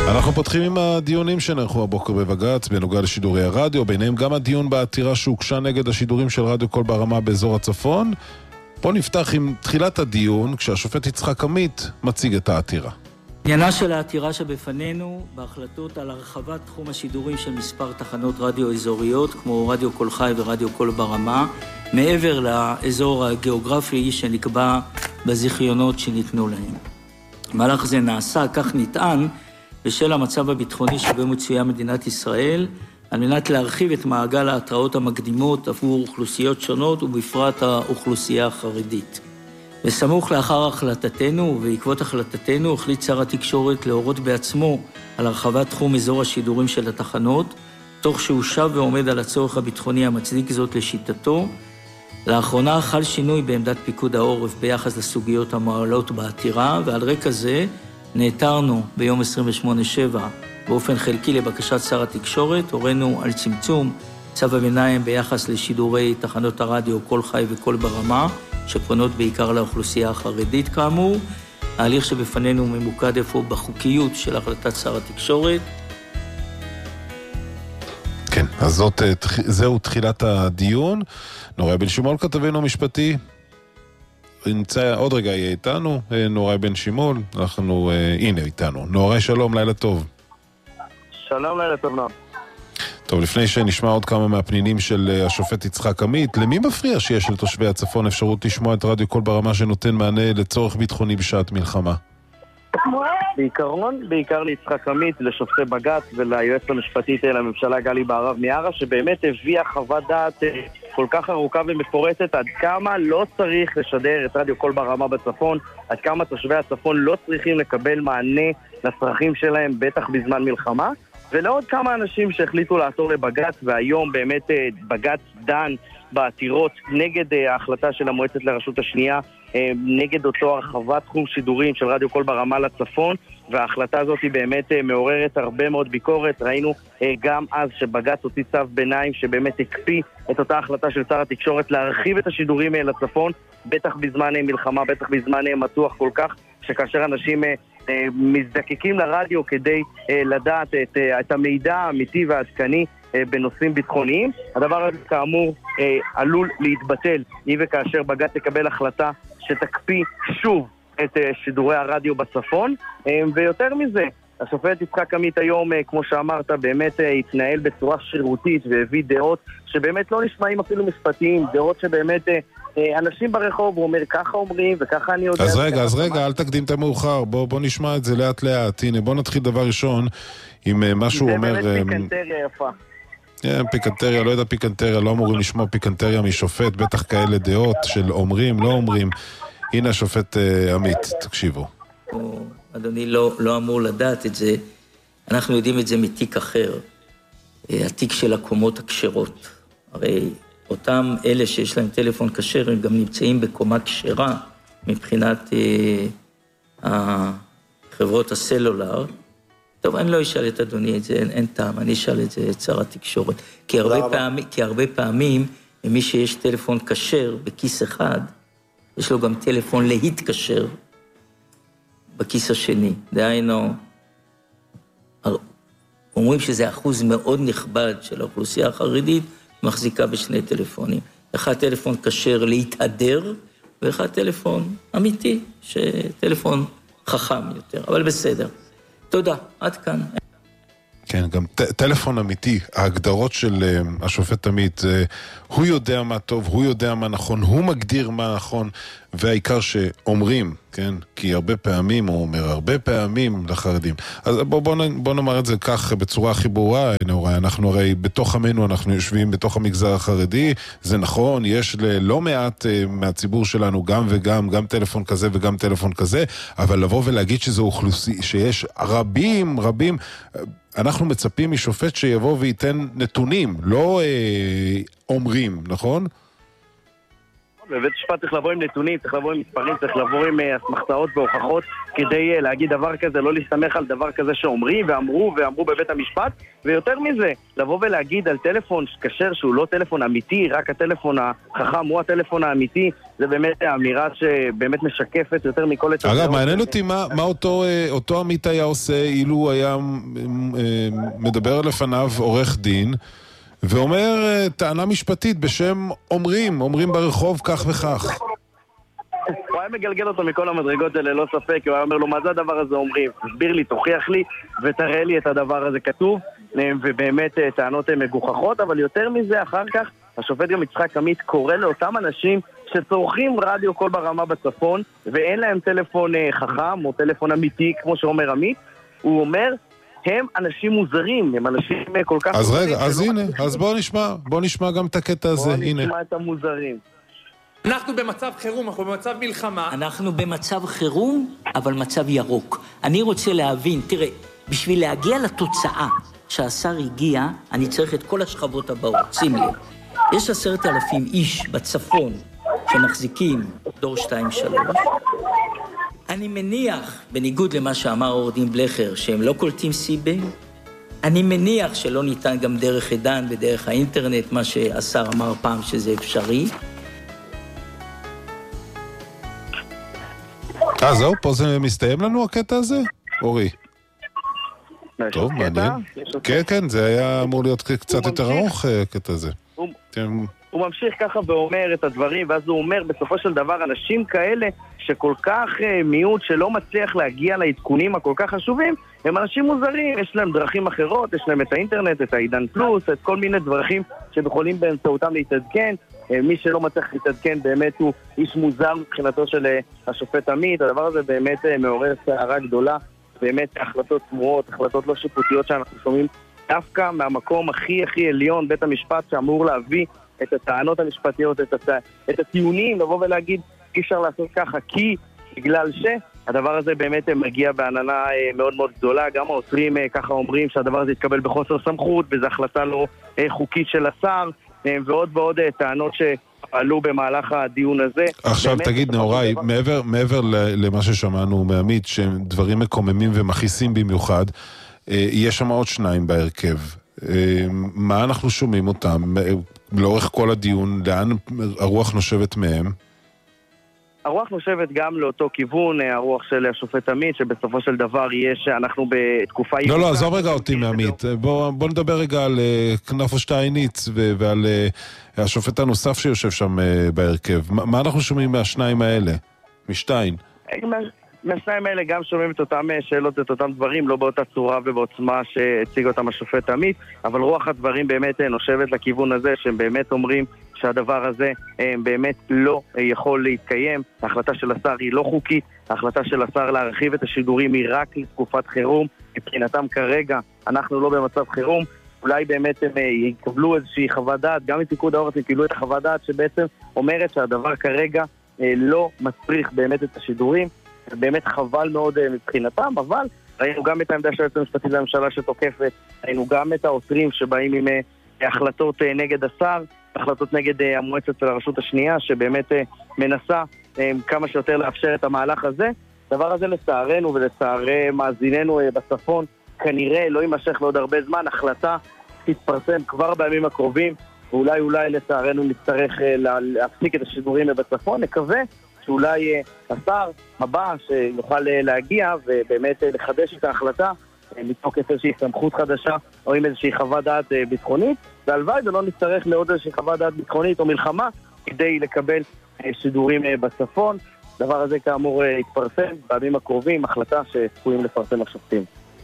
אנחנו פותחים עם הדיונים שנערכו הבוקר בבג"ץ בנוגע לשידורי הרדיו, ביניהם גם הדיון בעתירה שהוגשה נגד השידורים של רדיו קול ברמה באזור הצפון. פה נפתח עם תחילת הדיון כשהשופט יצחק עמית מציג את העתירה. עניינה של העתירה שבפנינו בהחלטות על הרחבת תחום השידורים של מספר תחנות רדיו אזוריות כמו רדיו קול חי ורדיו קול ברמה מעבר לאזור הגיאוגרפי שנקבע בזיכיונות שניתנו להם. מהלך זה נעשה, כך נטען, בשל המצב הביטחוני שבו מצויה מדינת ישראל, על מנת להרחיב את מעגל ההתראות המקדימות עבור אוכלוסיות שונות ובפרט האוכלוסייה החרדית. בסמוך לאחר החלטתנו ובעקבות החלטתנו החליט שר התקשורת להורות בעצמו על הרחבת תחום אזור השידורים של התחנות, תוך שהוא שב ועומד על הצורך הביטחוני המצדיק זאת לשיטתו. לאחרונה חל שינוי בעמדת פיקוד העורף ביחס לסוגיות המועלות בעתירה, ועל רקע זה נעתרנו ביום 28/7 באופן חלקי לבקשת שר התקשורת, הורינו על צמצום צו הביניים ביחס לשידורי תחנות הרדיו קול חי וקול ברמה, שפונות בעיקר לאוכלוסייה החרדית כאמור. ההליך שבפנינו ממוקד איפה בחוקיות של החלטת שר התקשורת. כן, אז זהו תחילת הדיון. נוראי בן שמעון כתבנו משפטי, נמצא עוד רגע יהיה איתנו, נוראי בן שמעון, אנחנו, הנה איתנו. נוראי שלום, לילה טוב. שלום, לילה טוב נועם. טוב, לפני שנשמע עוד כמה מהפנינים של השופט יצחק עמית, למי מפריע שיש לתושבי הצפון אפשרות לשמוע את רדיו קול ברמה שנותן מענה לצורך ביטחוני בשעת מלחמה? בעיקרון, בעיקר ליצחק עמית, לשופטי בג"ץ וליועצת המשפטית לממשלה גלי בהרב מיארה, שבאמת הביאה חוות דעת כל כך ארוכה ומפורטת עד כמה לא צריך לשדר את רדיו קול ברמה בצפון, עד כמה תושבי הצפון לא צריכים לקבל מענה לצרכים שלהם, בטח בזמן מלחמה, ולעוד כמה אנשים שהחליטו לעתור לבג"ץ, והיום באמת בג"ץ דן בעתירות נגד ההחלטה של המועצת לרשות השנייה, נגד אותו הרחבת תחום שידורים של רדיו קול ברמה לצפון, וההחלטה הזאת היא באמת מעוררת הרבה מאוד ביקורת. ראינו גם אז שבג"ץ הוציא צו ביניים שבאמת הקפיא את אותה החלטה של שר התקשורת להרחיב את השידורים לצפון, בטח בזמן מלחמה, בטח בזמן מתוח כל כך, שכאשר אנשים מזדקקים לרדיו כדי לדעת את המידע האמיתי והעדכני בנושאים ביטחוניים. הדבר הזה כאמור עלול להתבטל אם וכאשר בג"ץ יקבל החלטה שתקפיא שוב את שידורי הרדיו בצפון. ויותר מזה, השופט יצחק עמית היום, כמו שאמרת, באמת התנהל בצורה שרירותית והביא דעות שבאמת לא נשמעים אפילו משפטיים, דעות שבאמת אנשים ברחוב, הוא אומר ככה אומרים וככה אני יודע. אז רגע, אל תקדים את המאוחר, בוא נשמע את זה לאט לאט. הנה, בוא נתחיל דבר ראשון עם מה שהוא אומר. זה באמת פיקנטריה יפה. פיקנטריה, לא יודע פיקנטריה, לא אמורים לשמוע פיקנטריה משופט, בטח כאלה דעות של אומרים, לא אומרים. הנה השופט עמית, תקשיבו. אדוני לא אמור לדעת את זה, אנחנו יודעים את זה מתיק אחר, התיק של הקומות הכשרות. הרי אותם אלה שיש להם טלפון כשר, הם גם נמצאים בקומה כשרה מבחינת חברות הסלולר. טוב, אני לא אשאל את אדוני את זה, אין טעם, אני אשאל את זה את שר התקשורת. כי הרבה פעמים, מי שיש טלפון כשר בכיס אחד, יש לו גם טלפון להתקשר בכיס השני. דהיינו, אומרים שזה אחוז מאוד נכבד של האוכלוסייה החרדית, מחזיקה בשני טלפונים. אחד טלפון כשר להתהדר, ואחד טלפון אמיתי, שטלפון חכם יותר, אבל בסדר. תודה, עד כאן. כן, גם טלפון אמיתי, ההגדרות של השופט עמית, הוא יודע מה טוב, הוא יודע מה נכון, הוא מגדיר מה נכון, והעיקר שאומרים, כן, כי הרבה פעמים, הוא אומר, הרבה פעמים לחרדים. אז בוא נאמר את זה כך בצורה הכי ברורה, אנחנו הרי בתוך עמנו, אנחנו יושבים בתוך המגזר החרדי, זה נכון, יש לא מעט מהציבור שלנו גם וגם, גם טלפון כזה וגם טלפון כזה, אבל לבוא ולהגיד שזו אוכלוסיה, שיש רבים, אנחנו מצפים משופט שיבוא וייתן נתונים, לא אומרים, נכון? בבית משפט צריך לבוא עם נתונים, צריך לבוא עם מספרים, צריך לבוא עם אסמכתאות והוכחות כדי להגיד דבר כזה, לא להסתמך על דבר כזה שאומרים ואמרו בבית המשפט. ויותר מזה, לבוא ולהגיד על טלפון כשר שהוא לא טלפון אמיתי, רק הטלפון החכם הוא הטלפון האמיתי, זה באמת האמירה שבאמת משקפת יותר מכל את אגב, מעניין אותי מה אותו עמית היה עושה אילו היה מדבר לפניו עורך דין ואומר טענה משפטית בשם אומרים ברחוב כך וכך. הוא היה מגלגל אותו מכל המדרגות האלה, לא ספק, הוא היה אומר לו, מה זה הדבר הזה אומרים? תסביר לי, תוכיח לי ותראה לי את הדבר הזה כתוב, ובאמת טענות הן מגוחכות, אבל יותר מזה, אחר כך, השופט גם יצחק עמית קורא לאותם אנשים שצורכים רדיו קול ברמה בצפון, ואין להם טלפון חכם או טלפון אמיתי, כמו שאומר עמית, הוא אומר, הם אנשים מוזרים, הם אנשים כל כך... אז רגע, אז הנה, אז בוא נשמע גם את הקטע הזה, הנה. בוא נשמע את המוזרים. אנחנו במצב חירום, אנחנו במצב מלחמה. אנחנו במצב חירום, אבל מצב ירוק. אני רוצה להבין, תראה, בשביל להגיע לתוצאה שהשר הגיע, אני צריך את כל השכבות הבאות. שים לב, יש 10,000 איש בצפון שמחזיקים דור 2-3. אני מניח, בניגוד למה שאמר עורך דין בלכר, שהם לא קולטים סיבה, אני מניח שלא ניתן גם דרך עידן ודרך האינטרנט, מה שהשר אמר פעם שזה אפשרי. זהו, פה זה מסתיים לנו הקטע הזה? אורי. טוב, מעניין. כן, זה היה אמור להיות קצת יותר ארוך הקטע הזה. הוא ממשיך ככה ואומר את הדברים, ואז הוא אומר בסופו של דבר אנשים כאלה שכל כך מיעוט שלא מצליח להגיע לעדכונים הכל כך חשובים, הם אנשים מוזרים, יש להם דרכים אחרות, יש להם את האינטרנט, את העידן פלוס, את כל מיני דרכים שיכולים באמצעותם להתעדכן. מי שלא מצליח להתעדכן באמת הוא איש מוזר מבחינתו של השופט עמית. הדבר הזה באמת מעורר סערה גדולה, באמת החלטות תמוהות, החלטות לא שיפוטיות שאנחנו שומעים דווקא מהמקום הכי עליון, בית המשפט שאמור להביא את הטענות המשפטיות, את הטיעונים, לבוא ולהגיד אי אפשר לעשות ככה כי בגלל שהדבר הזה באמת מגיע בעננה מאוד מאוד גדולה. גם העותרים ככה אומרים שהדבר הזה יתקבל בחוסר סמכות וזו החלטה לא חוקית של השר, ועוד טענות שעלו במהלך הדיון הזה. עכשיו תגיד נאורי, מעבר למה ששמענו מעמית, שהם דברים מקוממים ומכעיסים במיוחד, יש שם עוד שניים בהרכב. מה אנחנו שומעים אותם לאורך כל הדיון? לאן הרוח נושבת מהם? הרוח נושבת גם לאותו כיוון, הרוח של השופט עמית, שבסופו של דבר יש, אנחנו בתקופה... לא, עזוב רגע אותי מעמית. בוא נדבר רגע על כנפו שטייניץ ועל השופט הנוסף שיושב שם בהרכב. מה אנחנו שומעים מהשניים האלה? משטיין? מהשניים האלה גם שומעים את אותם שאלות, את אותם דברים, לא באותה צורה ובעוצמה שהציג אותם השופט עמית, אבל רוח הדברים באמת נושבת לכיוון הזה, שהם באמת אומרים שהדבר הזה באמת לא יכול להתקיים. ההחלטה של השר היא לא חוקית, ההחלטה של השר להרחיב את השידורים היא רק לתקופת חירום. מבחינתם כרגע אנחנו לא במצב חירום, אולי באמת הם יקבלו איזושהי חוות דעת, גם מפיקוד העורף יקבלו את החוות דעת שבעצם אומרת שהדבר כרגע לא מצריך באמת את השידורים. באמת חבל מאוד מבחינתם, אבל ראינו גם את העמדה של היועץ המשפטי לממשלה שתוקפת, ראינו גם את העותרים שבאים עם החלטות נגד השר, החלטות נגד המועצת של הרשות השנייה, שבאמת מנסה כמה שיותר לאפשר את המהלך הזה. דבר הזה לצערנו ולצערי מאזיננו בצפון כנראה לא יימשך לעוד הרבה זמן. החלטה תתפרסם כבר בימים הקרובים, ואולי לצערנו נצטרך להפסיק את השידורים בצפון. נקווה שאולי השר הבא שיוכל להגיע ובאמת לחדש את ההחלטה מתוקף איזושהי סמכות חדשה או עם איזושהי חוות דעת ביטחונית, והלוואי ולא נצטרך לעוד איזושהי חוות דעת ביטחונית או מלחמה כדי לקבל שידורים בצפון. דבר הזה כאמור יתפרסם בימים הקרובים, החלטה שצפויים לפרסם השופטים.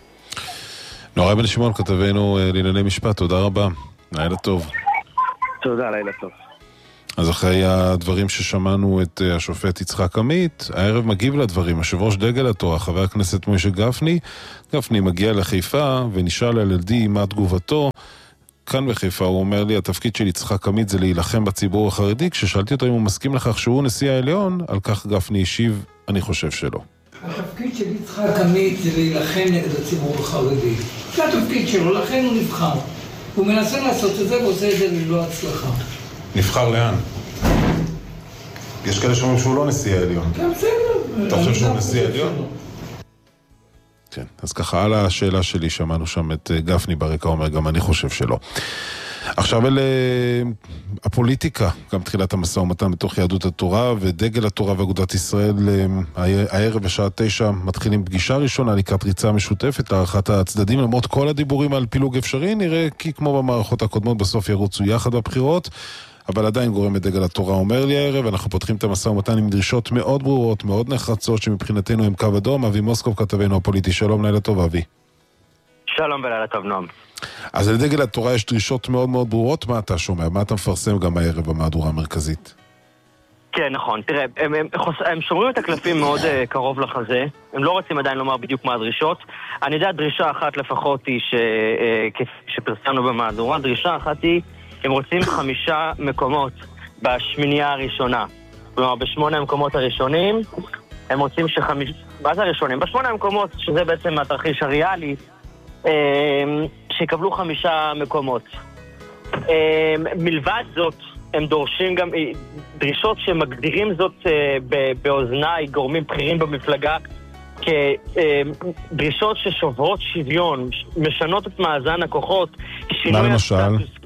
נורא בן שמעון, כתבנו לענייני משפט, תודה רבה, לילה טוב. תודה, לילה טוב. אז אחרי הדברים ששמענו את השופט יצחק עמית, הערב מגיב לדברים יושב ראש דגל התורה, חבר הכנסת משה גפני. גפני מגיע לחיפה ונשאל על ידי מה תגובתו. כאן בחיפה הוא אומר לי, התפקיד של יצחק עמית זה להילחם בציבור החרדי. כששאלתי אותו אם הוא מסכים לכך שהוא נשיא העליון, על כך גפני השיב, אני חושב שלא. התפקיד של יצחק עמית זה להילחם נגד הציבור החרדי. זה התפקיד שלו, לכן הוא נבחר. הוא מנסה לעשות את זה ועושה את זה ללא הצלחה. נבחר לאן? יש כאלה שאומרים שהוא לא נשיא העליון. בסדר. אתה חושב שהוא נשיא העליון? כן, אז ככה על השאלה שלי שמענו שם את גפני ברקע אומר, גם אני חושב שלא. עכשיו אלה הפוליטיקה, גם תחילת המשא ומתן בתוך יהדות התורה ודגל התורה ואגודת ישראל. הערב בשעה 9 מתחילים פגישה ראשונה לקראת ריצה משותפת להערכת הצדדים. למרות כל הדיבורים על פילוג אפשרי, נראה כי כמו במערכות הקודמות בסוף ירוצו יחד בבחירות, אבל עדיין גורם את דגל התורה אומר לי הערב. אנחנו פותחים את המשא ומתן עם דרישות מאוד ברורות, מאוד נחרצות, שמבחינתנו הם קו אדום. אבי מוסקוב כתבנו הפוליטי, שלום, לילה טוב אבי. שלום ולילה טוב נועם. אז לדגל התורה יש דרישות מאוד מאוד ברורות. מה אתה שומע? מה אתה מפרסם גם הערב במהדורה המרכזית? כן, נכון. תראה, הם שומרים את הקלפים מאוד קרוב לחזה. הם לא רוצים עדיין לומר בדיוק מה הדרישות. אני יודע, דרישה אחת לפחות היא שפרסמנו במהדורה. דרישה אחת היא, הם רוצים 5 מקומות בשמינייה הראשונה. כלומר, ב8 המקומות הראשונים, הם רוצים מה זה הראשונים? ב8 המקומות, שזה בעצם התרחיש הריאלי, שיקבלו 5 מקומות. מלבד זאת, הם דורשים גם דרישות שמגדירים זאת באוזניי גורמים בכירים במפלגה כדרישות ששוברות שוויון, משנות את מאזן הכוחות. מה למשל?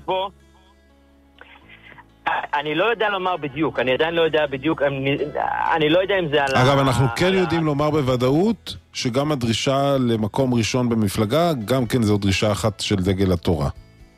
אני לא יודע לומר בדיוק, אני עדיין לא יודע בדיוק, אני לא יודע אם זה על... אגב, אנחנו כן יודעים לומר בוודאות שגם הדרישה למקום ראשון במפלגה, גם כן זו דרישה אחת של דגל התורה.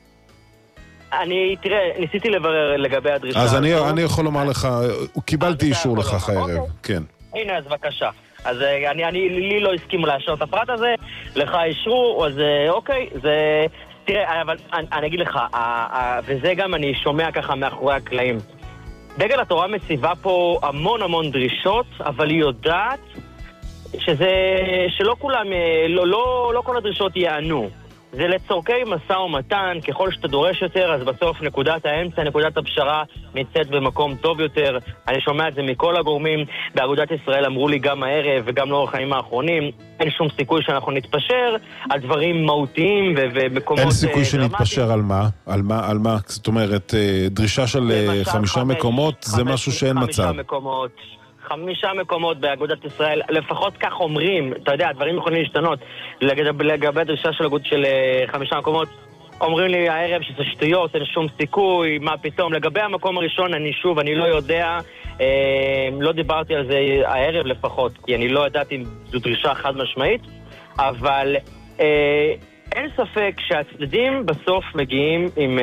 תראה, ניסיתי לברר לגבי הדרישה. אז אני יכול לומר לך, קיבלתי אישור לכך הערב, כן. הנה, אז בבקשה. אז לי לא הסכימו לאשר את הפרט הזה, לך אישרו, אז אוקיי, זה... תראה, אבל אני אגיד לך, וזה גם אני שומע ככה מאחורי הקלעים. דגל התורה מציבה פה המון המון דרישות, אבל היא יודעת שלא כולם, לא כל הדרישות יענו. זה לצורכי משא ומתן, ככל שאתה דורש יותר, אז בסוף נקודת האמצע, נקודת הפשרה, נמצאת במקום טוב יותר. אני שומע את זה מכל הגורמים. באגודת ישראל אמרו לי גם הערב וגם לאורך הימים האחרונים, אין שום סיכוי שאנחנו נתפשר על דברים מהותיים ומקומות... אין סיכוי שנתפשר על מה? על מה? זאת אומרת, דרישה של 5 מקומות, זה משהו שאין מצב. 5 מקומות. 5 מקומות באגודת ישראל, לפחות כך אומרים, אתה יודע, הדברים יכולים להשתנות. לגבי הדרישה של 5 מקומות, אומרים לי הערב שזה שטויות, אין שום סיכוי, מה פתאום. לגבי המקום הראשון, אני לא יודע, לא דיברתי על זה הערב לפחות, כי אני לא ידעתי אם זו דרישה חד משמעית, אבל אין ספק שהצדדים בסוף מגיעים עם...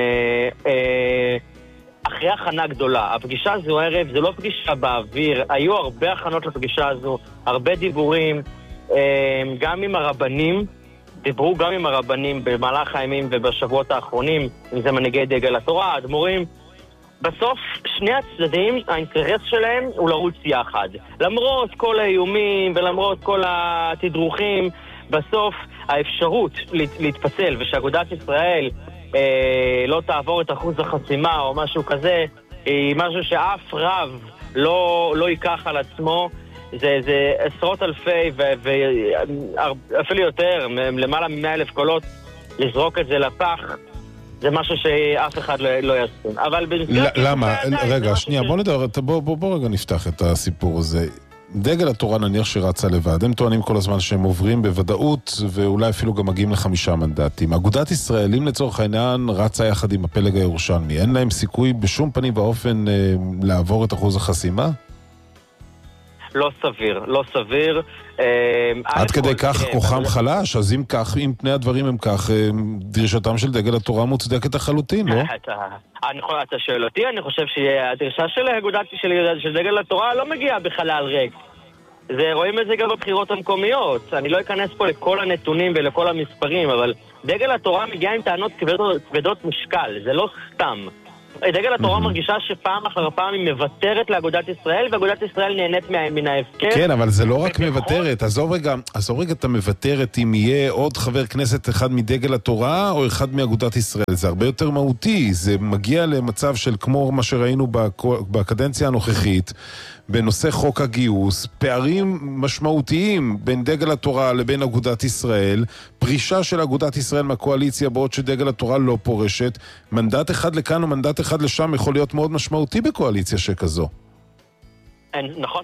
אחרי הכנה גדולה. הפגישה הזו הערב זה לא פגישה באוויר, היו הרבה הכנות לפגישה הזו, הרבה דיבורים, גם עם הרבנים, דיברו גם עם הרבנים במהלך הימים ובשבועות האחרונים, אם זה מנהיגי דגל התורה, האדמו"רים. בסוף שני הצדדים, האינטרס שלהם הוא לרוץ יחד. למרות כל האיומים ולמרות כל התדרוכים, בסוף האפשרות להתפצל ושאגודת ישראל לא תעבור את אחוז החסימה או משהו כזה, היא משהו שאף רב לא ייקח על עצמו. זה עשרות אלפי ואפילו יותר, למעלה מ100,000 קולות, לזרוק את זה לפח, זה משהו שאף אחד לא יעשה. אבל למה? רגע, שנייה, בוא רגע נפתח את הסיפור הזה. דגל התורה נניח שרצה לבד, הם טוענים כל הזמן שהם עוברים בוודאות ואולי אפילו גם מגיעים ל5 מנדטים. אגודת ישראלים לצורך העניין רצה יחד עם הפלג הירושלמי, אין להם סיכוי בשום פנים ואופן לעבור את אחוז החסימה? לא סביר, לא סביר. עד כדי כך כוחם חלש, אז אם פני הדברים הם כך, דרישתם של דגל התורה מוצדקת לחלוטין, לא? אתה שואל אותי, אני חושב שהדרישה של דגל התורה לא מגיעה בחלל ריק. רואים את זה גם בבחירות המקומיות. אני לא אכנס פה לכל הנתונים ולכל המספרים, אבל דגל התורה מגיעה עם טענות כבדות משקל, זה לא סתם. דגל התורה מרגישה שפעם אחר פעם היא מבטרת לאגודת ישראל, ואגודת ישראל נהנית מן ההפקר. כן, אבל זה לא רק מבטרת. עזוב רגע את המבטרת אם יהיה עוד חבר כנסת אחד מדגל התורה או אחד מאגודת ישראל. זה הרבה יותר מהותי. זה מגיע למצב של כמו מה שראינו בקדנציה הנוכחית, בנושא חוק הגיוס, פערים משמעותיים בין דגל התורה לבין אגודת ישראל, פרישה של אגודת ישראל מהקואליציה בעוד שדגל התורה לא פורשת, מנדט אחד לכאן או מנדט אחד לשם יכול להיות מאוד משמעותי בקואליציה שכזו. נכון,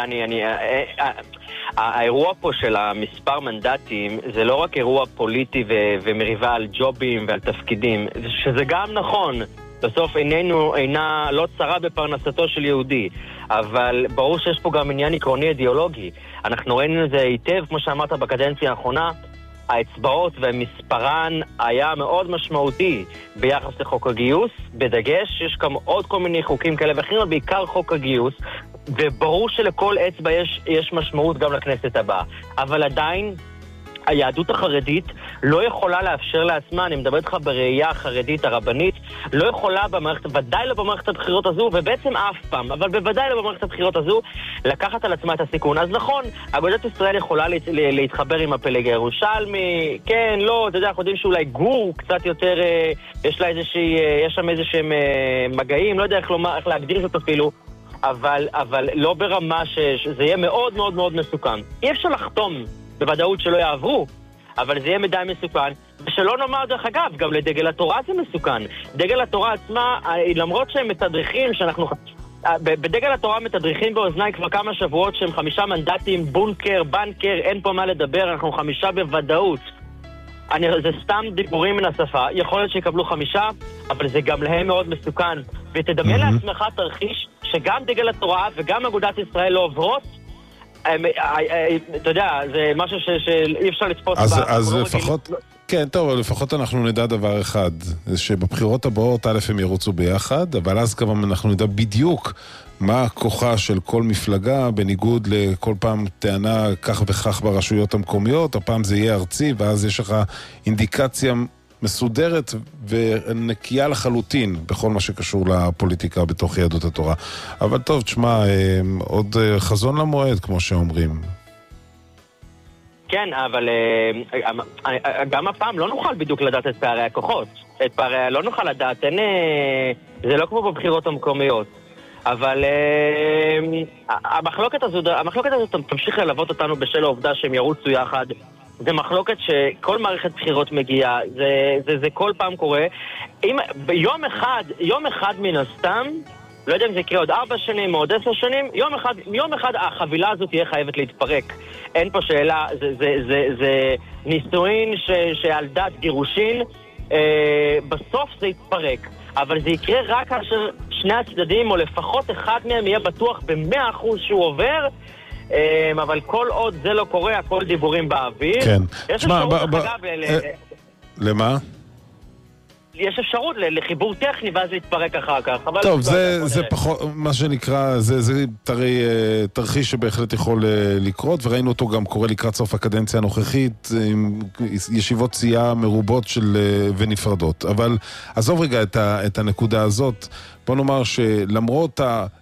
האירוע פה של המספר מנדטים זה לא רק אירוע פוליטי ומריבה על ג'ובים ועל תפקידים, שזה גם נכון. בסוף אינה לא צרה בפרנסתו של יהודי, אבל ברור שיש פה גם עניין עקרוני אידיאולוגי. אנחנו ראינו את זה היטב, כמו שאמרת בקדנציה האחרונה, האצבעות ומספרן היה מאוד משמעותי ביחס לחוק הגיוס, בדגש יש גם עוד כל מיני חוקים כאלה ואחרים, בעיקר חוק הגיוס, וברור שלכל אצבע יש משמעות גם לכנסת הבאה. אבל עדיין היהדות החרדית לא יכולה לאפשר לעצמה, אני מדבר איתך בראייה החרדית הרבנית, לא יכולה ודאי לא במערכת הבחירות הזו, ובעצם אף פעם, אבל בוודאי לא במערכת הבחירות הזו, לקחת על עצמה את הסיכון. אז נכון, אגודת ישראל יכולה להתחבר עם הפלג הירושלמי, כן, לא, אתה יודע, אנחנו יודעים שאולי גור קצת יותר, יש שם איזשהם מגעים, לא יודע איך להגדיר זאת אפילו, אבל לא ברמה שזה יהיה מאוד מאוד מאוד מסוכן. אי אפשר לחתום בוודאות שלא יעברו, אבל זה יהיה מדי מסוכן. ושלא נאמר דרך אגב, גם לדגל התורה זה מסוכן. דגל התורה עצמה, למרות שהם מתדריכים, בדגל התורה מתדריכים באוזניי כבר כמה שבועות שהם 5 מנדטים, בנקר, אין פה מה לדבר, אנחנו 5 בוודאות. זה סתם דיבורים מן השפה, יכול להיות שיקבלו 5, אבל זה גם להם מאוד מסוכן. ותדמיין לעצמך תרחיש שגם דגל התורה וגם אגודת ישראל לא עוברות, אתה יודע, זה משהו שאי אפשר לצפות. אז לפחות, כן, טוב, לפחות אנחנו נדע דבר אחד, שבבחירות הבאות א' הם ירוצו ביחד, אבל אז גם אנחנו נדע בדיוק מה הכוחה של כל מפלגה, בניגוד לכל פעם טענה כך וכך ברשויות המקומיות, הפעם זה יהיה ארצי, ואז יש לך אינדיקציה מסודרת ונקייה לחלוטין בכל מה שקשור לפוליטיקה בתוך יהדות התורה. אבל טוב, תשמע, עוד חזון למועד, כמו שאומרים. כן, אבל גם הפעם לא נוכל בדיוק לדעת את פערי הכוחות. לא נוכל לדעת, זה לא כמו בבחירות המקומיות. אבל המחלוקת הזאת תמשיך ללוות אותנו בשל העובדה שהם ירוצו יחד. זה מחלוקת שכל מערכת בחירות מגיעה, זה כל פעם קורה. יום אחד מן הסתם, לא יודע אם זה יקרה עוד 4 שנים או עוד 10 שנים, יום אחד החבילה הזאת תהיה חייבת להתפרק. אין פה שאלה, זה נישואין שעל דת גירושין, בסוף זה יתפרק. אבל זה יקרה רק כאשר שני הצדדים, או לפחות אחד מהם, יהיה בטוח ב100% שהוא עובר, אבל כל עוד זה לא קורה, הכל דיבורים באוויר. כן. יש אפשרות, אגב, למה? יש אפשרות לחיבור טכני ואז להתפרק אחר כך. טוב, זה פחות, מה שנקרא, זה תרחיש שבהחלט יכול לקרות, וראינו אותו גם קורה לקראת סוף הקדנציה הנוכחית, עם ישיבות סיעה מרובות ונפרדות. אבל עזוב רגע את הנקודה הזאת, בוא נאמר שלמרות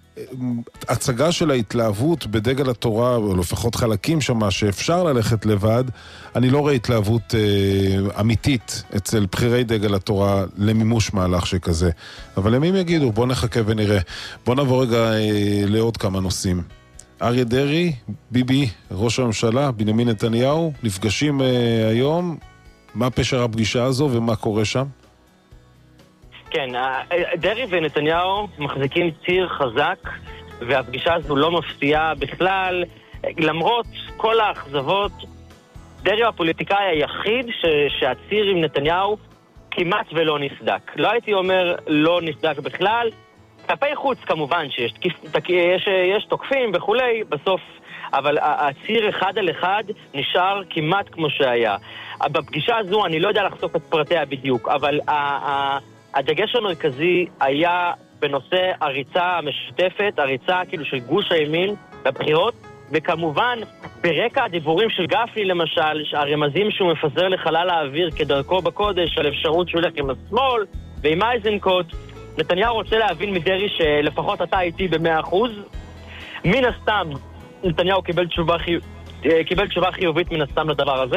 הצגה של ההתלהבות בדגל התורה, או לפחות חלקים שמה שאפשר ללכת לבד, אני לא רואה התלהבות אמיתית אצל בחירי דגל התורה למימוש מהלך שכזה. אבל למי יגידו, בוא נחכה ונראה. בוא נעבור רגע לעוד כמה נושאים. אריה דרעי, ביבי, ראש הממשלה, בנימין נתניהו, נפגשים היום. מה פשר הפגישה הזו ומה קורה שם? כן, דרעי ונתניהו מחזיקים ציר חזק, והפגישה הזו לא מפתיעה בכלל, למרות כל האכזבות. דרעי הוא הפוליטיקאי היחיד שהציר עם נתניהו כמעט ולא נסדק. לא הייתי אומר לא נסדק בכלל, כלפי חוץ כמובן שיש תוקפים וכולי בסוף, אבל הציר 1 על 1 נשאר כמעט כמו שהיה. בפגישה הזו אני לא יודע לחשוף את פרטיה בדיוק, אבל הדגש המרכזי היה בנושא הריצה המשותפת, הריצה כאילו של גוש הימין בבחירות, וכמובן ברקע הדיבורים של גפני למשל, הרמזים שהוא מפזר לחלל האוויר כדרכו בקודש על אפשרות שהוא הולך עם השמאל ועם אייזנקוט. נתניהו רוצה להבין מדרי שלפחות אתה איתי ב100%. מן הסתם נתניהו קיבל תשובה חיובית מן הסתם לדבר הזה,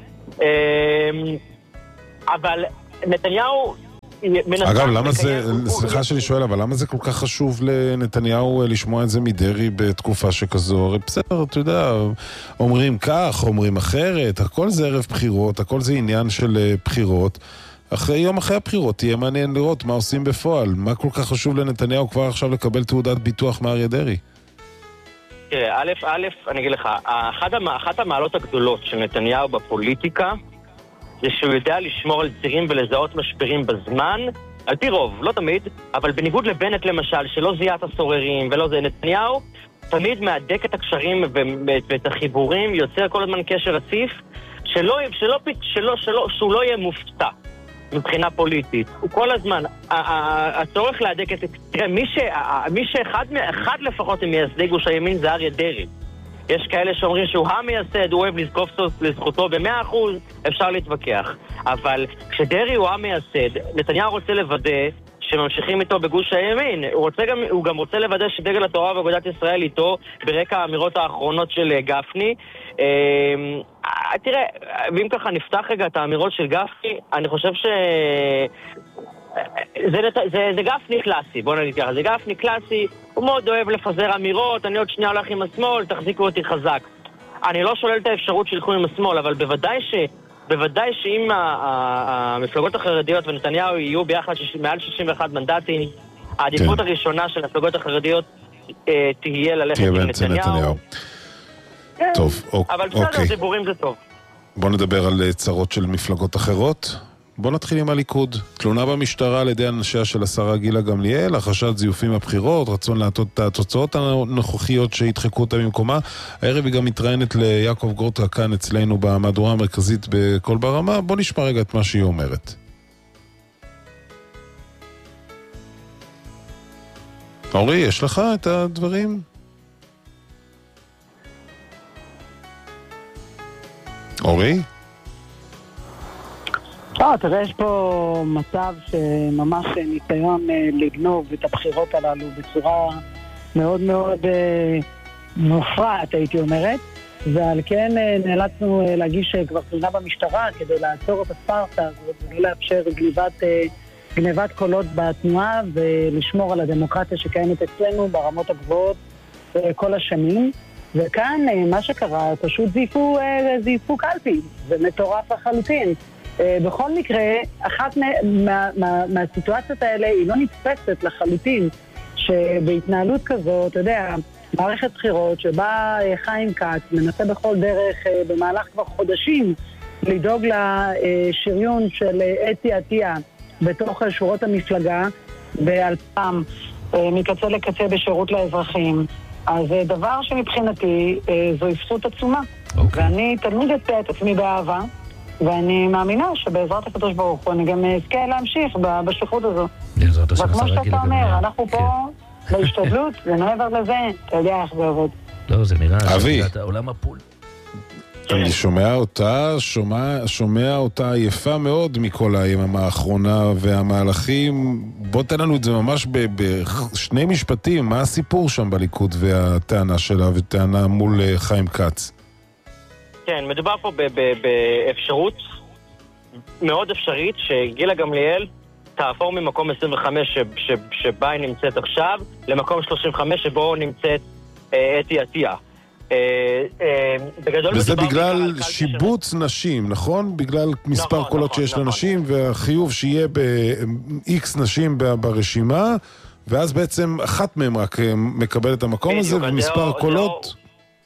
אבל נתניהו אגב, למה זה, סליחה שאני שואל, אבל למה זה כל כך חשוב לנתניהו לשמוע את זה מדרי בתקופה שכזו? הרי בסדר, אתה יודע, אומרים כך, אומרים אחרת, הכל זה ערב בחירות, הכל זה עניין של בחירות. יום אחרי הבחירות תהיה מעניין לראות מה עושים בפועל. מה כל כך חשוב לנתניהו כבר עכשיו לקבל תעודת ביטוח מאריה דרעי? תראה, אני אגיד לך, אחת המעלות הגדולות של נתניהו בפוליטיקה זה שהוא יודע לשמור על צירים ולזהות משברים בזמן, על פי רוב, לא תמיד, אבל בניגוד לבנט למשל, שלא זיהה את הסוררים ולא זה, נתניהו תמיד מהדק את הקשרים ואת החיבורים, יוצר כל הזמן קשר רציף, שהוא לא יהיה מופתע מבחינה פוליטית. הוא כל הזמן, הצורך להדק את... תראה, מי שאחד לפחות ממייסדי גוש הימין זה אריה דרעי. יש כאלה שאומרים שהוא המייסד, הוא אוהב לזקוף לזכותו ב100%, אפשר להתווכח. אבל כשדרעי הוא המייסד, נתניהו רוצה לוודא שממשיכים איתו בגוש הימין. הוא גם רוצה לוודא שדגל התורה ואגודת ישראל איתו ברקע האמירות האחרונות של גפני. תראה, ואם ככה נפתח רגע את האמירות של גפני, אני חושב זה גפני קלאסי, בוא נגיד ככה, זה גפני קלאסי, הוא מאוד אוהב לפזר אמירות, אני עוד שנייה הולך עם השמאל, תחזיקו אותי חזק. אני לא שולל את האפשרות שילכו עם השמאל, אבל בוודאי שאם המפלגות החרדיות ונתניהו יהיו ביחד מעל 61 מנדטים, העדיפות הראשונה של המפלגות החרדיות תהיה ללכת עם נתניהו. טוב, אבל בסדר, דיבורים זה טוב. בוא נדבר על צרות של מפלגות אחרות. בוא נתחיל עם הליכוד. תלונה במשטרה על ידי אנשיה של השרה גילה גמליאל, החשד זיופים בבחירות, רצון להטות את התוצאות הנוכחיות שהדחקו אותה במקומה. הערב היא גם מתראיינת ליעקב גרוטה כאן אצלנו במהדורה המרכזית בכל ברמה. בוא נשמע רגע את מה שהיא אומרת. אורי, יש לך את הדברים? אורי? תראה, יש פה מצב שממש ניסיון לגנוב את הבחירות הללו בצורה מאוד מאוד מופרעת, הייתי אומרת, ועל כן נאלצנו להגיש כבר תלונה במשטרה כדי לעצור את הספרטה הזאת ולא לאפשר גניבת קולות בתנועה ולשמור על הדמוקרטיה שקיימת אצלנו ברמות הגבוהות כל השנים. וכאן מה שקרה, פשוט זייפו קלפי, זה מטורף לחלוטין. בכל מקרה, אחת מהסיטואציות האלה היא לא נתפסת לחלוטין, שבהתנהלות כזאת, אתה יודע, מערכת בחירות שבה חיים כץ מנסה בכל דרך במהלך כבר חודשים לדאוג לשריון של אתי עטיה בתוך שורות המפלגה באלפם מקצה לקצה בשירות לאזרחים. אז זה דבר שמבחינתי זו זכות עצומה. ואני תמיד אצא את עצמי באהבה, ואני מאמינה שבעזרת הקדוש ברוך הוא אני גם אזכה להמשיך בשליחות הזו. וכמו שאתה אומר, אנחנו פה בהשתדלות, ומעבר לזה, אתה יודע איך זה עובד. לא, זה נראה... אבי, עולם הפול. אני שומע אותה יפה מאוד מכל היממה האחרונה והמהלכים. בוא תן לנו את זה ממש בשני משפטים. מה הסיפור שם בליכוד והטענה שלה וטענה מול חיים כץ? כן, מדובר פה באפשרות מאוד אפשרית שגילה גמליאל תעבור ממקום 25 שבה היא נמצאת עכשיו למקום 35 שבו נמצאת אתי עטיה. וזה בגלל שיבוץ נשים, נכון? בגלל מספר קולות שיש לנשים והחיוב שיהיה ב-X נשים ברשימה, ואז בעצם אחת מהם רק מקבל את המקום הזה ומספר קולות...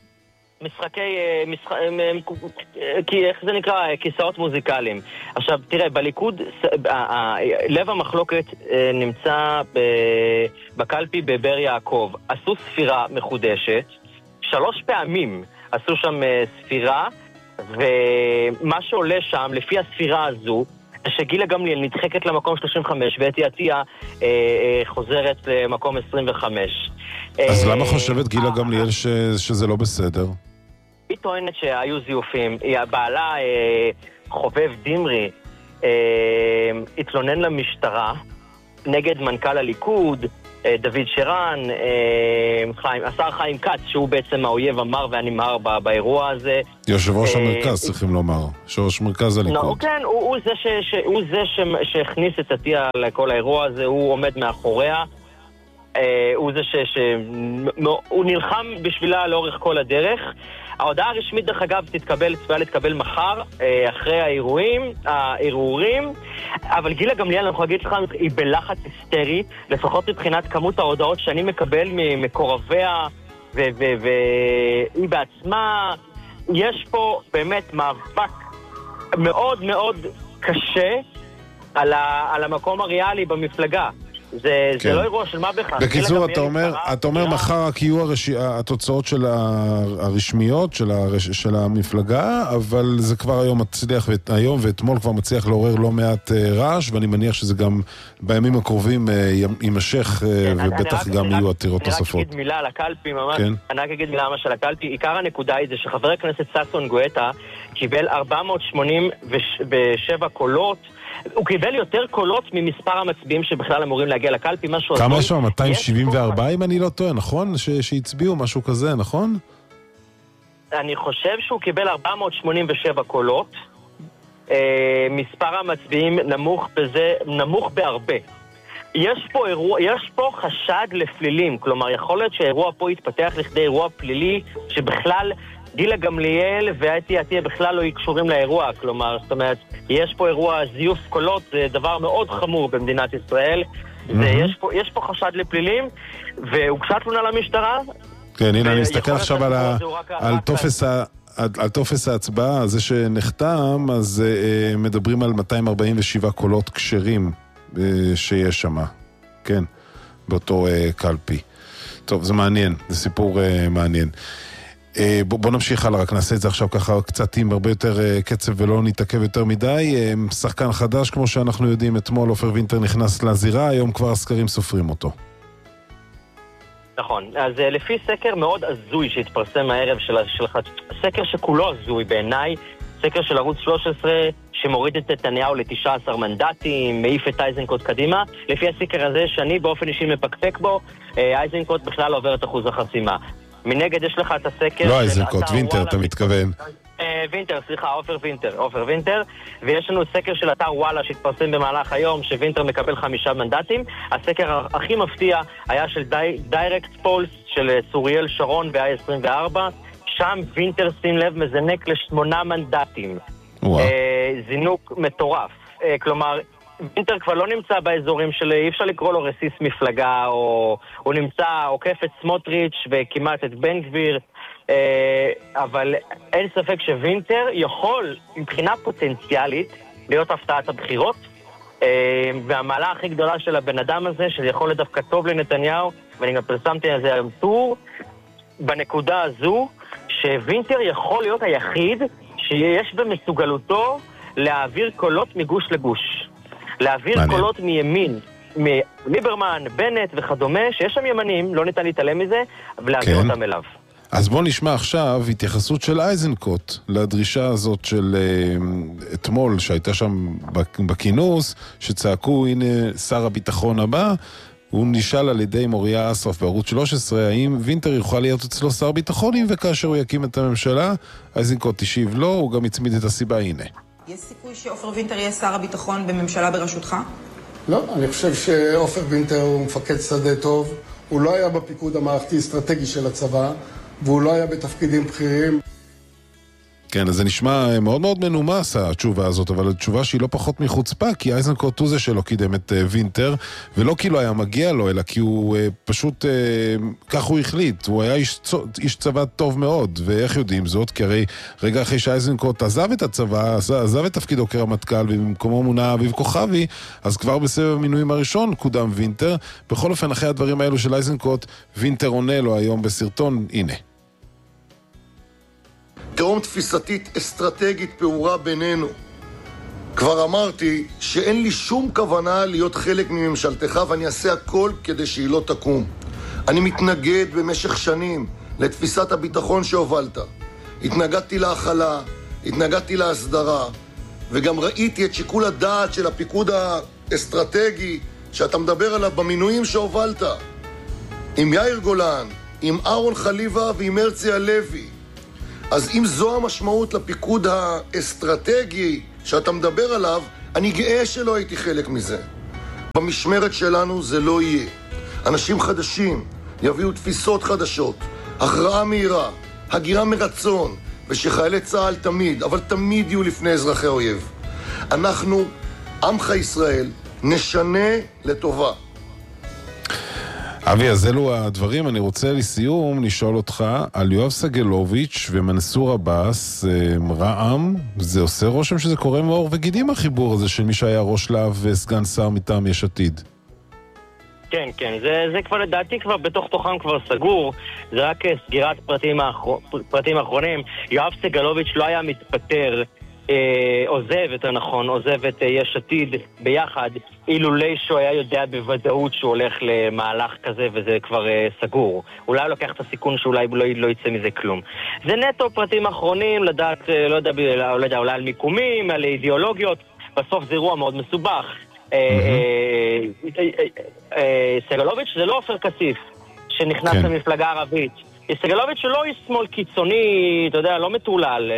איך זה נקרא? כיסאות מוזיקליים. עכשיו, תראה, בליכוד, לב המחלוקת נמצא בקלפי בבר יעקב. עשו ספירה מחודשת, 3 פעמים עשו שם ספירה, ומה שעולה שם, לפי הספירה הזו, שגילה גמליאל נדחקת למקום 35, ואתי עטיה חוזרת למקום 25. אז למה חושבת גילה גמליאל שזה לא בסדר? היא טוענת שהיו זיופים. בעלה, חובב דמרי, התלונן למשטרה נגד מנכ"ל הליכוד, דוד שרן, השר חיים כץ, שהוא בעצם האויב המר והנמהר באירוע הזה. יושב ראש המרכז, צריכים לומר. ראש מרכז הליכוד. כן, הוא זה שהכניס את עטיה לכל האירוע הזה, הוא עומד מאחוריה. הוא זה הוא נלחם בשבילה לאורך כל הדרך. ההודעה הרשמית דרך אגב צפויה להתקבל מחר אחרי הערעורים, אבל גילה גמליאל, אני יכול להגיד לך, היא בלחץ היסטרי, לפחות מבחינת כמות ההודעות שאני מקבל ממקורביה והיא בעצמה, יש פה באמת מאבק מאוד מאוד קשה על המקום הריאלי במפלגה. זה לא אירוע של מה בכך. בקיצור, אתה אומר מחר רק יהיו התוצאות של הרשמיות של המפלגה, אבל זה כבר היום מצליח, היום ואתמול כבר מצליח לעורר לא מעט רעש, ואני מניח שזה גם בימים הקרובים יימשך, ובטח גם יהיו עתירות נוספות. אני רק אגיד מילה על הקלפי, ממש. אני רק אגיד מילה של הקלפי. עיקר הנקודה היא זה שחבר הכנסת ששון גואטה קיבל 487 קולות, הוא קיבל יותר קולות ממספר המצביעים שבכלל אמורים להגיע לקלפי, משהו... כמה יש שם? 274 אם אני לא טועה, נכון? שהצביעו משהו כזה, נכון? אני חושב שהוא קיבל 487 קולות, מספר המצביעים נמוך בהרבה. יש פה חשד לפלילים, כלומר יכול להיות שהאירוע פה יתפתח לכדי אירוע פלילי שבכלל גילה גמליאל ואתי עטיה בכלל לא יקשורים לאירוע, כלומר, זאת אומרת, יש פה אירוע זיוף קולות, זה דבר מאוד חמור במדינת ישראל, יש פה חשד לפלילים, והוגשה תלונה למשטרה. כן, הנה, אני מסתכל עכשיו על טופס ההצבעה, זה שנחתם, אז מדברים על 247 קולות כשרים שיש שם, כן, באותו קלפי. טוב, זה מעניין, זה סיפור מעניין. בוא נמשיך הלאה, רק נעשה את זה עכשיו ככה קצת עם הרבה יותר קצב ולא נתעכב יותר מדי. שחקן חדש, כמו שאנחנו יודעים, אתמול עופר וינטר נכנס לזירה, היום כבר הסקרים סופרים אותו. נכון, אז לפי סקר מאוד עזוי שהתפרסם הערב סקר שכולו עזוי בעיניי, סקר של ערוץ 13 שמוריד את נתניהו ל-19 מנדטים, מעיף את אייזנקוט קדימה. לפי הסקר הזה שאני באופן אישי מפקפק בו, אייזנקוט בכלל עובר את אחוז החסימה. מנגד יש לך את הסקר... לא אייזנקוט, וינטר אתה מתכוון. וינטר, סליחה, עופר וינטר, ויש לנו סקר של אתר וואלה שהתפרסם במהלך היום, שווינטר מקבל 5 מנדטים. הסקר הכי מפתיע היה של דיירקט פולס של סוריאל שרון ב-24, שם וינטר, שים לב, מזנק ל8 מנדטים. זינוק מטורף. כלומר, וינטר כבר לא נמצא באזורים של, אי אפשר לקרוא לו רסיס מפלגה, או הוא נמצא עוקף את סמוטריץ' וכמעט את בן גביר, אבל אין ספק שווינטר יכול מבחינה פוטנציאלית להיות הפתעת הבחירות, והמעלה הכי גדולה של הבן אדם הזה, שזה יכול לדווקא טוב לנתניהו, ואני גם פרסמתי על זה היום טור, בנקודה הזו, שווינטר יכול להיות היחיד שיש במסוגלותו להעביר קולות מגוש לגוש. להעביר קולות מימין, מליברמן, בנט וכדומה, שיש שם ימנים, לא ניתן להתעלם מזה, ולהעביר אותם אליו. אז בוא נשמע עכשיו התייחסות של אייזנקוט לדרישה הזאת של אתמול, שהייתה שם בכינוס, שצעקו, הנה שר הביטחון הבא, הוא נשאל על ידי מוריה אסרף בערוץ 13, האם וינטר יוכל להיות אצלו שר ביטחון, אם וכאשר הוא יקים את הממשלה. אייזנקוט תשיב לו, הוא גם הצמיד את הסיבה, הנה. יש סיכוי שעופר וינטר יהיה שר הביטחון בממשלה בראשותך? לא, אני חושב שעופר וינטר הוא מפקד שדה טוב, הוא לא היה בפיקוד המערכתי-אסטרטגי של הצבא, והוא לא היה בתפקידים בכירים. כן, אז זה נשמע מאוד מאוד מנומס התשובה הזאת, אבל התשובה שהיא לא פחות מחוצפה, כי אייזנקוט הוא זה שלא קידם את וינטר, ולא כי לא היה מגיע לו, אלא כי הוא פשוט, כך הוא החליט, הוא היה איש צבא טוב מאוד, ואיך יודעים זאת? כי הרי רגע אחרי שאייזנקוט עזב את הצבא, עזב את תפקידו כרמטכ"ל, ובמקומו מונה אביב כוכבי, אז כבר בסבב המינויים הראשון קודם וינטר. בכל אופן, אחרי הדברים האלו של אייזנקוט, וינטר עונה לו היום בסרטון, הנה. תהום תפיסתית אסטרטגית פעורה בינינו. כבר אמרתי שאין לי שום כוונה להיות חלק מממשלתך, ואני אעשה הכל כדי שהיא לא תקום. אני מתנגד במשך שנים לתפיסת הביטחון שהובלת. התנגדתי להחלה, התנגדתי להסדרה, וגם ראיתי את שיקול הדעת של הפיקוד האסטרטגי שאתה מדבר עליו במינויים שהובלת. עם יאיר גולן, עם אהרון חליבה ועם הרצי הלוי. אז אם זו המשמעות לפיקוד האסטרטגי שאתה מדבר עליו, אני גאה שלא הייתי חלק מזה. במשמרת שלנו זה לא יהיה. אנשים חדשים יביאו תפיסות חדשות, הכרעה מהירה, הגירה מרצון, ושחיילי צה"ל תמיד, אבל תמיד יהיו לפני אזרחי אויב. אנחנו, עמך ישראל, נשנה לטובה. אבי, אז אלו הדברים. אני רוצה לסיום לשאול אותך על יואב סגלוביץ' ומנסור עבאס, רע"מ. זה עושה רושם שזה קורה מאור וגידים החיבור הזה של מי שהיה ראש להב וסגן שר מטעם יש עתיד. כן, זה כבר לדעתי כבר בתוך תוכם כבר סגור, זה רק סגירת פרטים האחרונים. יואב סגלוביץ' לא היה מתפטר, עוזב את יש עתיד ביחד, אילולי שהוא היה יודע בוודאות שהוא הולך למהלך כזה וזה כבר סגור. אולי הוא לוקח את הסיכון שאולי לא יצא מזה כלום. זה נטו פרטים אחרונים, לדעת, לא יודע, אולי על מיקומים, על אידיאולוגיות, בסוף זה אירוע מאוד מסובך. סגלוביץ' זה לא עופר כסיף שנכנס למפלגה ערבית. סגלוביץ' שלא איש שמאל קיצוני, אתה יודע, לא מטולל.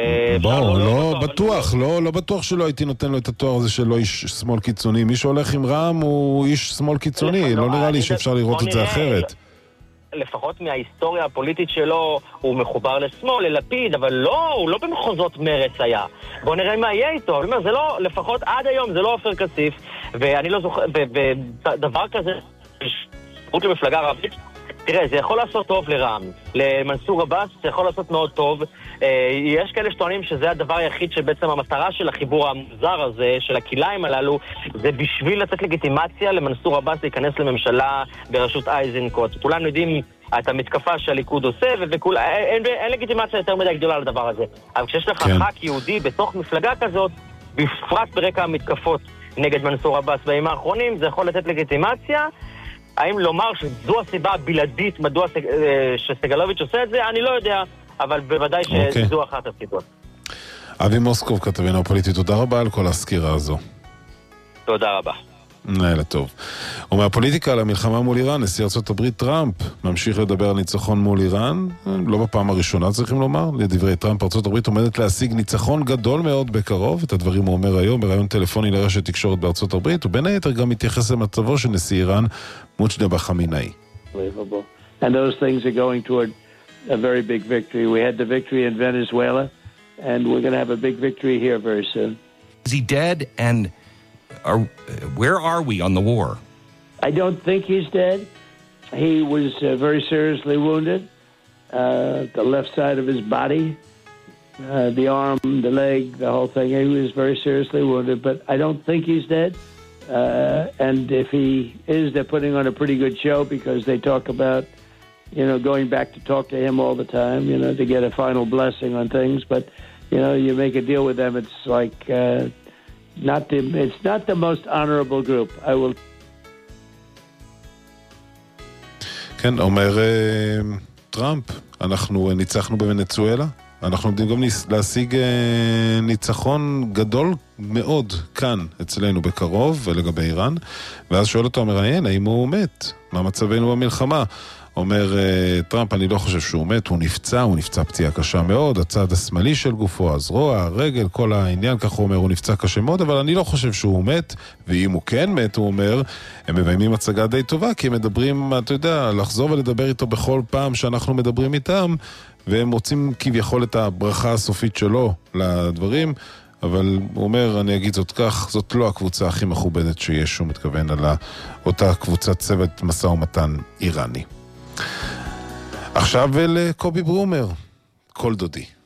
לא בטוח שלא הייתי נותן לו את התואר הזה שלא איש שמאל קיצוני. מי שהולך עם רע"מ הוא איש שמאל קיצוני, לא נראה לי שאפשר לראות את זה אחרת. לפחות מההיסטוריה הפוליטית שלו הוא מחובר לשמאל, ללפיד, אבל הוא לא במחוזות מרץ היה. בוא נראה מה יהיה איתו. אני אומר, זה לא, לפחות עד היום זה לא עופר כסיף, ואני לא זוכר, ודבר כזה, שרות למפלגה ערבית, תראה, זה יכול לעשות טוב לרע"מ, למנסור עבאס זה יכול לעשות מאוד טוב. יש כאלה שטוענים שזה הדבר היחיד שבעצם המטרה של החיבור המוזר הזה, של הכיליים הללו, זה בשביל לתת לגיטימציה למנסור עבאס להיכנס לממשלה בראשות אייזנקוט. כולנו יודעים את המתקפה שהליכוד עושה, אין לגיטימציה יותר מדי גדולה לדבר הזה. אבל כשיש לך ח"כ יהודי בתוך מפלגה כזאת, בפרט ברקע המתקפות נגד מנסור עבאס בימים האחרונים, זה יכול לתת לגיטימציה. האם לומר שזו הסיבה הבלעדית מדוע שסגלוביץ' עושה את זה? אני לא יודע, אבל בוודאי שזו אחת הסיבות. אבי מוסקוב, כתבנו הפוליטי, תודה רבה על כל הסקירה הזו. תודה רבה. לילה טוב. ומהפוליטיקה למלחמה מול איראן, נשיא ארצות הברית טראמפ ממשיך לדבר על ניצחון מול איראן, לא בפעם הראשונה צריכים לומר. לדברי טראמפ, ארצות הברית עומדת להשיג ניצחון גדול מאוד בקרוב, את הדברים הוא אומר היום בראיון טלפוני לרשת תקשורת בארצות הברית, ובין היתר גם מתייחס למצבו של נשיא איראן מוג'תבא חמינאי. And those things are going toward a very big victory. We had the victory in Venezuela, and we're going to have a big victory here very soon. Is he dead? And where are we on the war? I don't think he's dead. He was very seriously wounded. The left side of his body, the arm, the leg, the whole thing. He was very seriously wounded, but I don't think he's dead. And if he is, they're putting on a pretty good show because they talk about, going back to talk to him all the time, to get a final blessing on things. But, you make a deal with them. It's like, it's not the most honorable group. I will. כן, אומר טראמפ, אנחנו ניצחנו בוונצואלה, אנחנו עומדים גם להשיג ניצחון גדול מאוד כאן אצלנו בקרוב ולגבי איראן, ואז שואל אותו המראיין, האם הוא מת? מה מצבנו במלחמה? אומר טראמפ, אני לא חושב שהוא מת, הוא נפצע פציעה קשה מאוד, הצד השמאלי של גופו, הזרוע, הרגל, כל העניין, כך הוא אומר, הוא נפצע קשה מאוד, אבל אני לא חושב שהוא מת, ואם הוא כן מת, הוא אומר, הם מביימים הצגה די טובה, כי הם מדברים, אתה יודע, לחזור ולדבר איתו בכל פעם שאנחנו מדברים איתם, והם רוצים כביכול את הברכה הסופית שלו לדברים, אבל הוא אומר, אני אגיד זאת כך, זאת לא הקבוצה הכי מכובדת שיש, הוא מתכוון על אותה קבוצת צוות משא ומתן איראני. עכשיו לקובי ברומר, כל דודי.